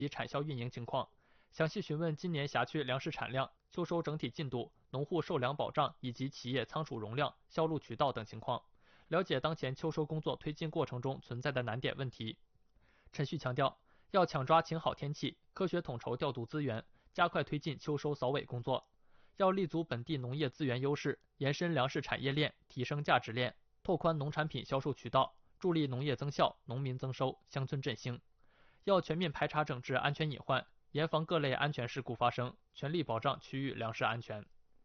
及产销运营情况，详细询问今年辖区粮食产量、秋收整体进度、农户受粮保障以及企业仓储容量、销路渠道等情况，了解当前秋收工作推进过程中存在的难点问题。陈旭强调，要抢抓晴好天气，科学统筹调度资源，加快推进秋收扫尾工作。要立足本地农业资源优势，延伸粮食产业链，提升价值链，拓宽农产品销售渠道，助力农业增效、农民增收、乡村振兴。要全面排查整治安全隐患，严防各类安全事故发生，全力保障区域粮食安全。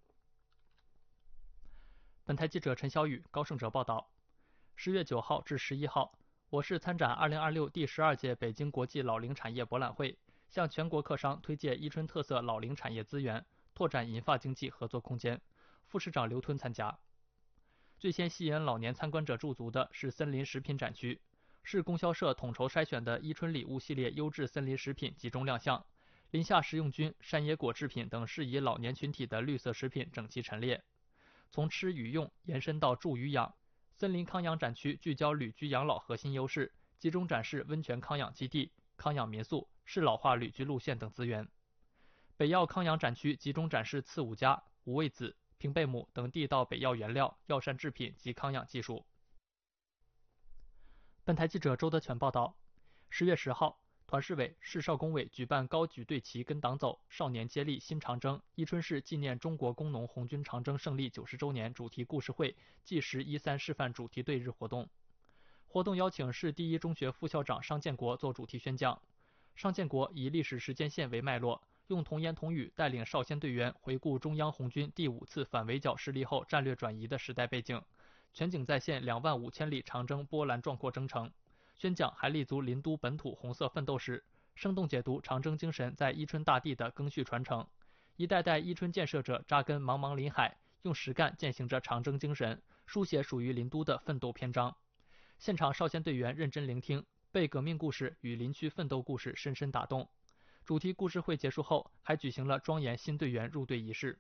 本台记者陈小雨、高胜哲报道。10月9号至11号，我市参展2026第12届北京国际老龄产业博览会，向全国客商推介伊春特色老龄产业资源，拓展银发经济合作空间。副市长刘吞参加。最先吸引老年参观者驻足的是森林食品展区，市供销社统筹筛选的伊春礼物系列优质森林食品集中亮相，林下食用菌、山野果制品等适宜老年群体的绿色食品整齐陈列。从吃与用延伸到住与养，森林康养展区聚焦旅居养老核心优势，集中展示温泉康养基地、康养民宿、适老化旅居路线等资源。北药康养展区集中展示刺五加、五味子、平贝母等地道北药原料、药膳制品及康养技术。本台记者周德全报道。10月10号，团市委、市少工委举办高举队旗跟党走，少年接力新长征伊春市纪念中国工农红军长征胜利90周年主题故事会暨时13示范主题队日活动。活动邀请市第一中学副校长商建国做主题宣讲。商建国以历史时间线为脉络，用童言童语带领少先队员回顾中央红军第5次反围剿失利后战略转移的时代背景，全景再现25000里长征波澜壮阔征程。宣讲还立足林都本土红色奋斗史，生动解读长征精神在伊春大地的赓续传承。一代代伊春建设者扎根茫茫林海，用实干践行着长征精神，书写属于林都的奋斗篇章。现场少先队员认真聆听，被革命故事与林区奋斗故事深深打动。主题故事会结束后，还举行了庄严新队员入队仪式。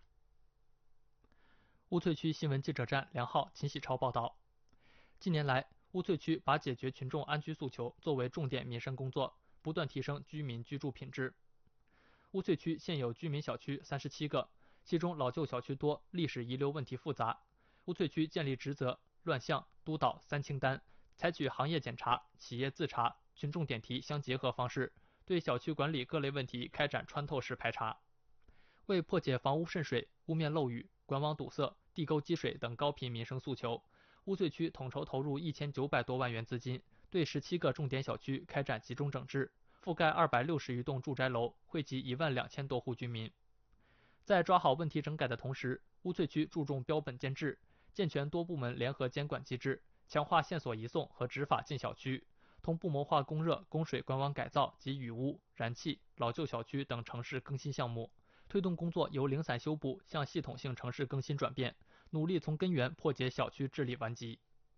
乌翠区新闻记者站梁浩、秦喜超报道。近年来，乌翠区把解决群众安居诉求作为重点民生工作，不断提升居民居住品质。乌翠区现有居民小区37个，其中老旧小区多，历史遗留问题复杂。乌翠区建立职责、乱象、督导3清单，采取行业检查、企业自查、群众点题相结合方式，对小区管理各类问题开展穿透式排查。为破解房屋渗水、屋面漏雨、管网堵塞、地沟积水等高频民生诉求，乌翠区统筹投入1900多万元资金，对17个重点小区开展集中整治，覆盖260余栋住宅楼，惠及12000多户居民。在抓好问题整改的同时，乌翠区注重标本兼治，健全多部门联合监管机制，强化线索移送和执法进小区，同步谋划供热、供水管网改造及雨污、燃气、老旧小区等城市更新项目，推动工作由零散修补向系统性城市更新转变，努力从根源破解小区治理顽疾。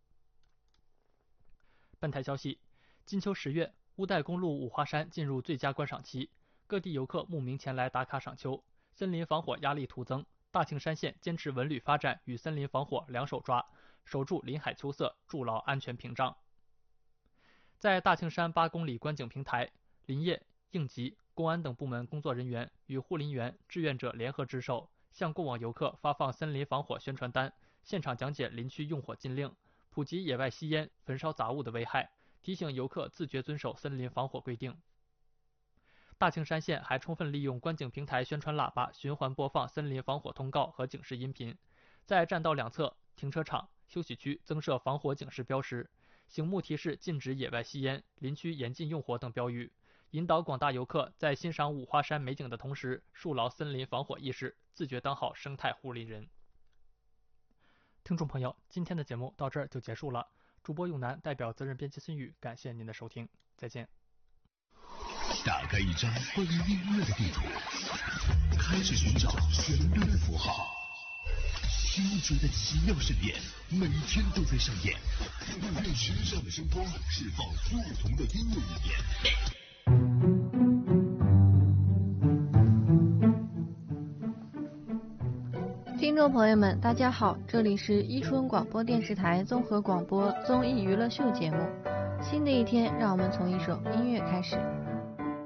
本台消息，金秋10月，乌代公路五华山进入最佳观赏期，各地游客慕名前来打卡赏秋，森林防火压力突增。大庆山县坚持文旅发展与森林防火两手抓，守住林海秋色，筑牢安全屏障。在大庆山8公里观景平台，林业、应急、公安等部门工作人员与护林员、志愿者联合值守，向过往游客发放森林防火宣传单，现场讲解林区用火禁令，普及野外吸烟、焚烧杂物的危害，提醒游客自觉遵守森林防火规定。大庆山县还充分利用观景平台宣传喇叭循环播放森林防火通告和警示音频，在栈道两侧、停车场、休息区增设防火警示标识，醒目提示禁止野外吸烟、林区严禁用火等标语，引导广大游客在欣赏五华山美景的同时，树牢森林防火意识，自觉当好生态护林人。听众朋友，今天的节目到这儿就结束了。主播永南代表责任编辑孙宇，感谢您的收听，再见。 打开一张关于音乐的地图，开始寻找旋律的符号。听觉的奇妙盛宴，每天都在上演。用时尚的声光释放不同的音乐语言。听众朋友们，大家好，这里是伊春广播电视台综合广播综艺娱乐秀节目。新的一天，让我们从一首音乐开始。